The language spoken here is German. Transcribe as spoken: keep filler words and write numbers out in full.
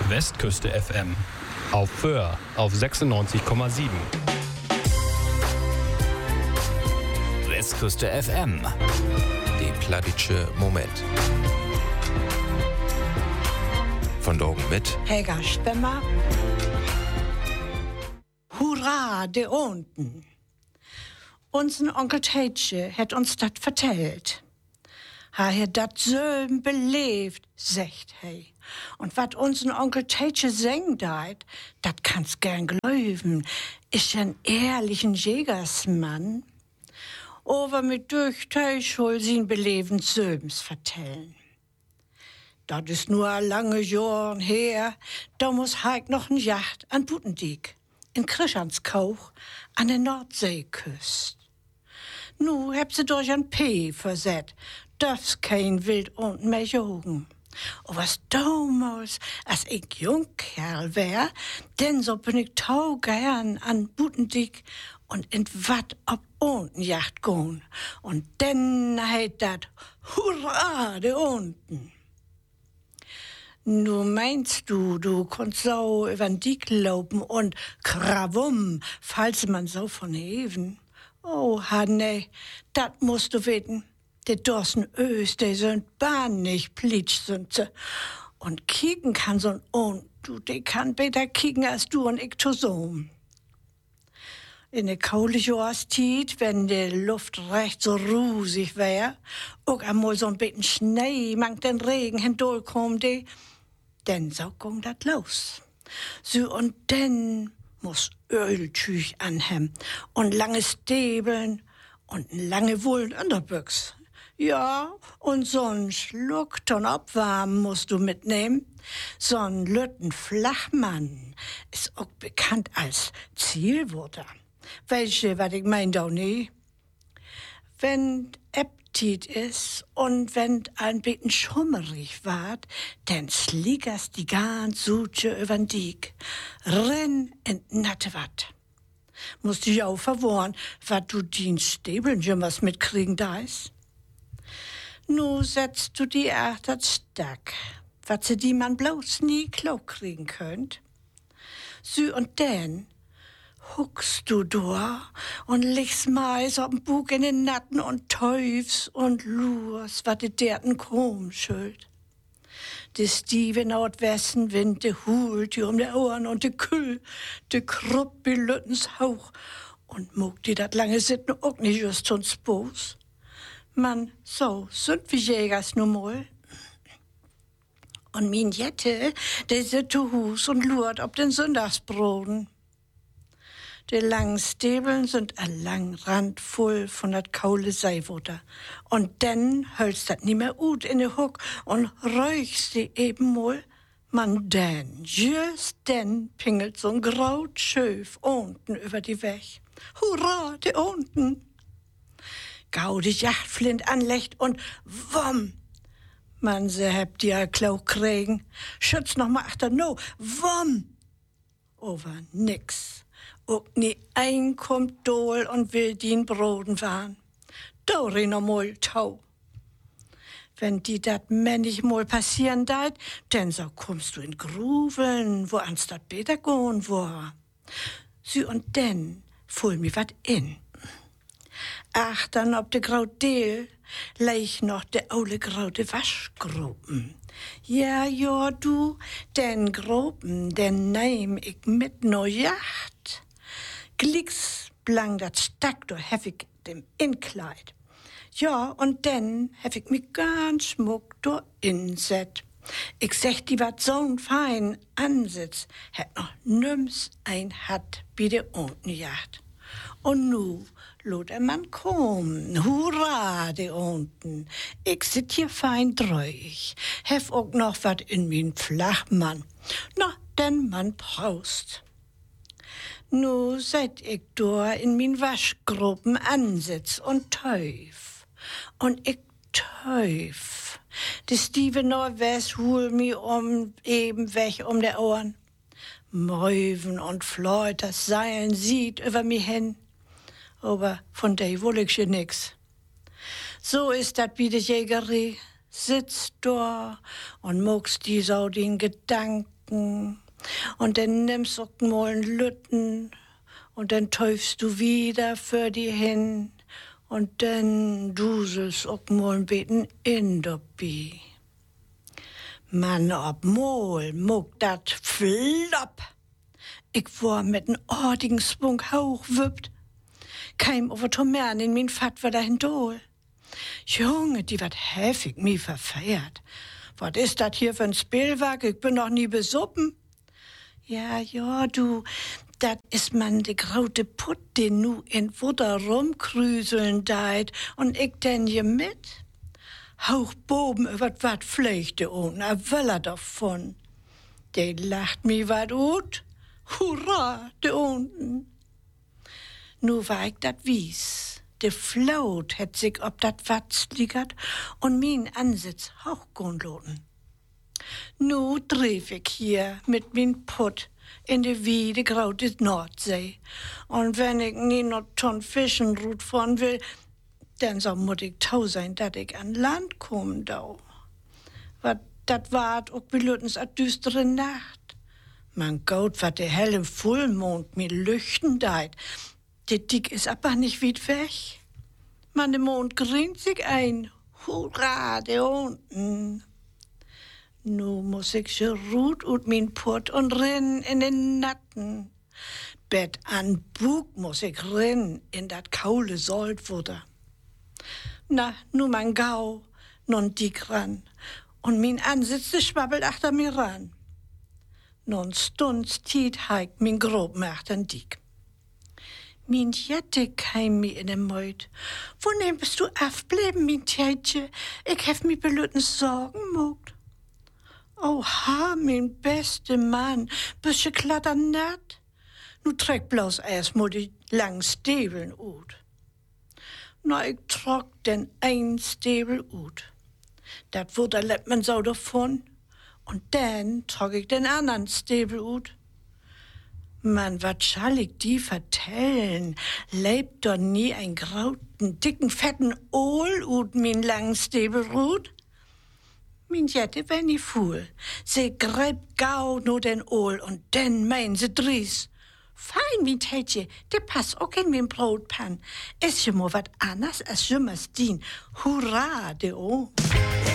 Westküste F M. Auf Föhr auf sechsundneunzig Komma sieben. Westküste F M. Die Pladitsche Moment. Von Dogen mit Helga Spemmer. Hurra, de unten. Unser Onkel Teitje hat uns dat vertellt. Ha er dat so belebt, sagt hey. Und wat unser Onkel Teitje seng deit, dat kannst gern glauben, ist ein ehrlichen Jägersmann. Aber mit durch Teichhol sin beleben Söms vertellen. Dat ist nur a lange Jahren her, da muss Heik noch n Jacht an Butendiek, in Krischanskauch, an der Nordseeküst. Nu heb sie durch ein P verset, darf's kein Wild und mehr jogen. O was damals, als ich Jungkerl wär, denn so bin ich tau gern an Butendiek und in wat ob unten Jacht gehen. Und denn heit dat Hurra, de unten. Nu meinst du, du konntest so übern Diek laufen und krawum, falls man so von Heven. Oh, Hanne, dat musst du wissen. Die Dorsen Ös, die sind bahn nicht plitsch sind sie. Und kicken kann so ein und du, die kann besser kicken als du und ich zusammen. In der kaulichen Jahreszeit, wenn die Luft recht so rusig wär, auch einmal so ein bisschen Schnee, mang den Regen hindurchkommt, die, denn so ging dat los. So und denn muss Öltüch anhem und lange Stäbeln und lange Wolle an der Büchs. Ja, und so'n Schluck ton Abwarm musst du mitnehmen. So'n Lütten Flachmann ist auch bekannt als Zielwurter. Welche, was ich mein doch nie? Wenn Äptit ist und wenn ein bisschen schummerig ward, dann sliegers die ganz Suche übern Diek. Renn in natte Watt. Musst dich auch verworren, wat du din Stäbeln schon was mitkriegen da ist. Nu setzt du die Erde stack, wat sie die man bloß nie klau kriegen könnt. Sü und denn huckst du da und legst Mais auf'n Bug in den Natten und teufst und lurst, wat de derten krumm schuld. De stive Nordwestenwind, de hult die um de Ohren und de Kühl, de krupp wie Lüttens Hauch und muck die dat lange Sitten auch nicht just uns Boos. Man, so sind wir Jägers nun mal. Und min Jette, der sit zu Hus und lurt ob den Sonntagsbroden. Die langen Stäbeln sind a lang Rand voll von dat kaule Seiwutter. Und dann hölst dat nie mehr gut in de Huck und räuchst die eben mal. Man denn, just denn pingelt so'n graut Schöf unten über die Weg. Hurra, de unten! Gau die Jachtflint anlegt und wumm! Man, se hebt die a Klau kriegen. Schütz noch mal achter, no, wumm! Over nix. Und nie ein kommt dohl und will dien Broden fahren. Dori no mal tau. Wenn die dat männig mal passieren deit, denn so kommst du in Gruveln, wo ans dat beter gehen war. Sie und denn fuhl mi wat in. Ach, dann ob de graut Deel, leich noch de aule graute Waschgruppen. Ja, ja, du, den Gruppen, den nehm ich mit no Jacht. Glicks blang dat Stack, do hef ich dem Inkleid. Ja, und denn hef ich mich ganz schmuck do inset. Ich sech die wat so'n fein ansitz, hätt noch nüms ein hat bi de unten Jacht. Und nu lot der Mann kommen, hurra, de unten. Ich sit hier fein dreuch, hef auch noch wat in min Flachmann. Na, denn man braust. Nu seit ich da in min Waschgruppen ansitz und teuf. Und ich teuf. Die Stive Nordwest hol mi um, eben weg um de Ohren. Möwen und Fleuters Seilen sieht über mi hin. Aber von der will ich ja nix. So ist dat wie de Jägerie. Sitzt da und muckst die so den Gedanken Socken. Und dann nimmst du auch mal einen Lütten und dann täufst du wieder für die hin und dann duselst auch mal ein bisschen in dabei. Man, ob mal muck dat flop. Ich war mit n ordigen Sprung hochwüppt. Keim over Tomern in min Fat war dahin dol. Junge, die wat heftig mi verfeiert. Wat ist dat hier für ein Spielwerk? Ich bin noch nie besuppen. Ja, ja, du, dat is man de graute Putt, den nu in Futter rumkrüseln deit und ich denn je mit. Hauch boben über wat Flechte und a Wöller davon. De lacht mi wat ut. Hurra, de unten. Nu war ich dat wies. De Flaut het sich ob dat Watz liegert und min Ansitz hauch gondloten. Nu trief ich hier mit min Putt in de wiede graute Nordsee. Und wenn ich nie noch ton Fischen ruht von will, dann so muss ich tau sein, dat ich an Land komm dau. Wat dat wart auch belütens a düstere Nacht. Man Gott, wat de helle Fullmond mir lüchten deit. De Dick is aber nicht weit weg. Man, de Mond grinnt sich ein. Hurra, de unten. Nu muss ich so ruht ut min Pott und renn in den Natten. Bett an Bug muss ich renn in dat kaule Saltfutter. Na, nu mein Gau, nun dick ran. Und min Ansitz, de schwabbelt achter mir ran. Nun stunds tiet heik min grob machten dick. Min Jette keim mi in de Meut. Wo nehm bist du afbleiben, min Tjetje? Ich hef mi belüten Sorgen mogt. Oh ha, min beste Mann, bist je klatternat? Nu treck bloß erstmal die langen Stäbeln ut. Na, ich trock den ein Stäbel ut. Dat wurde lebt man so davon. Und dann trug ich den anderen Stäbel ut. Man, wat schall ich die vertellen? Lebt doch nie ein grauten, dicken, fetten Ohl ut min langen Stäbelrut? Min Jette wär nie fuhl. Sie gräbt gau no den Ohl und dann mein sie dries. Fein, min Tätje, de pass auch in min Brotpan. Ist ja mo wat anders als jümmers dien. Hurra, de o.